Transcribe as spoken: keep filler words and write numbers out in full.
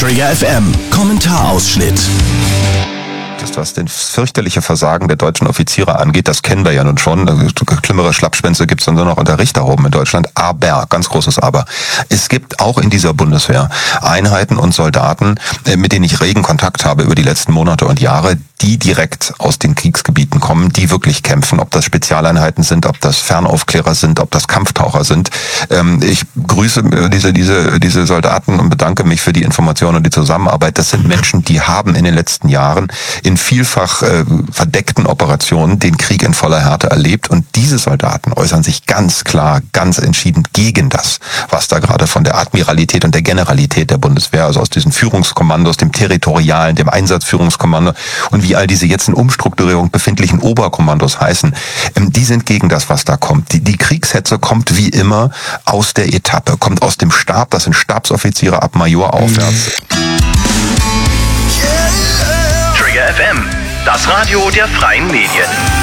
Trigger F M Kommentarausschnitt. Das, was das fürchterliche Versagen der deutschen Offiziere angeht, das kennen wir ja nun schon. Schlimmere Schlappschwänze gibt es dann nur noch unter Richter oben in Deutschland. Aber, ganz großes Aber, es gibt auch in dieser Bundeswehr Einheiten und Soldaten, mit denen ich regen Kontakt habe über die letzten Monate und Jahre, die direkt aus den Kriegsgebieten kommen, die wirklich kämpfen, ob das Spezialeinheiten sind, ob das Fernaufklärer sind, ob das Kampftaucher sind. Ich grüße diese, diese, diese Soldaten und bedanke mich für die Informationen und die Zusammenarbeit. Das sind Menschen, die haben in den letzten Jahren in vielfach äh, verdeckten Operationen den Krieg in voller Härte erlebt, und diese Soldaten äußern sich ganz klar, ganz entschieden gegen das, was da gerade von der Admiralität und der Generalität der Bundeswehr, also aus diesen Führungskommandos, dem Territorialen, dem Einsatzführungskommando und wie all diese jetzt in Umstrukturierung befindlichen Oberkommandos heißen, ähm, die sind gegen das, was da kommt. Die, die Kriegshetze kommt wie immer aus der Etappe, kommt aus dem Stab, das sind Stabsoffiziere ab Major aufwärts. Trigger F M, das Radio der freien Medien.